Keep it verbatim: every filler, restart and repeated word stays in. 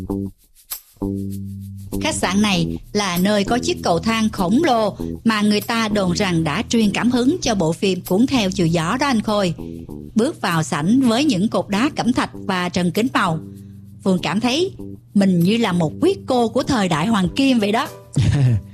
Khách sạn này là nơi có chiếc cầu thang khổng lồ mà người ta đồn rằng đã truyền cảm hứng cho bộ phim Cuốn Theo Chiều Gió đó anh Khôi. Bước vào sảnh với những cột đá cẩm thạch và trần kính màu, Phương cảm thấy mình như là một quý cô của thời đại hoàng kim vậy đó.